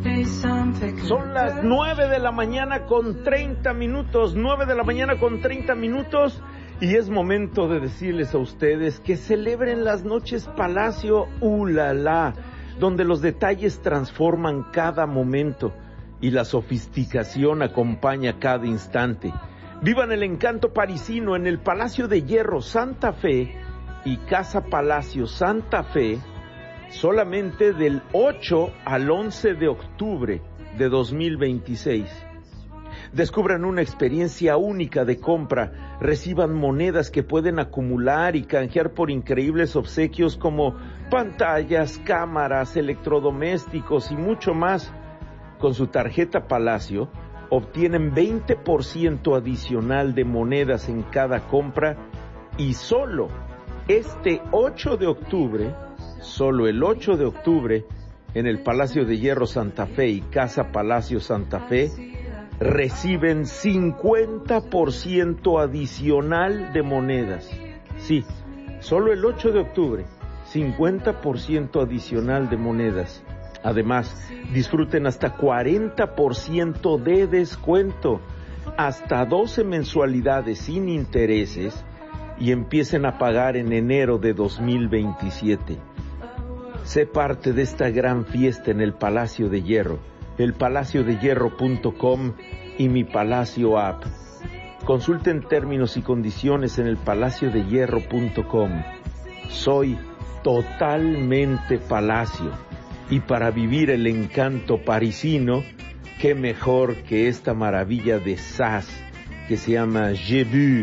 Son las 9 de la mañana con 30 minutos, 9 de la mañana con 30 minutos, y es momento de decirles a ustedes que celebren las noches Palacio Ulala, donde los detalles transforman cada momento y la sofisticación acompaña cada instante. Vivan el encanto parisino en el Palacio de Hierro Santa Fe y Casa Palacio Santa Fe, solamente del 8 al 11 de octubre de 2026. Descubran una experiencia única de compra, reciban monedas que pueden acumular y canjear por increíbles obsequios como pantallas, cámaras, electrodomésticos y mucho más. Con su tarjeta Palacio obtienen 20% adicional de monedas en cada compra y solo este 8 de octubre, solo el 8 de octubre, en el Palacio de Hierro Santa Fe y Casa Palacio Santa Fe, reciben 50% adicional de monedas. Sí, solo el 8 de octubre, 50% adicional de monedas. Además, disfruten hasta 40% de descuento, hasta 12 mensualidades sin intereses y empiecen a pagar en enero de 2027. Sé parte de esta gran fiesta en el Palacio de Hierro, elpalaciodehierro.com y mi Palacio App. Consulten términos y condiciones en elpalaciodehierro.com. Soy totalmente Palacio, y para vivir el encanto parisino, qué mejor que esta maravilla de sas que se llama J'ai vu.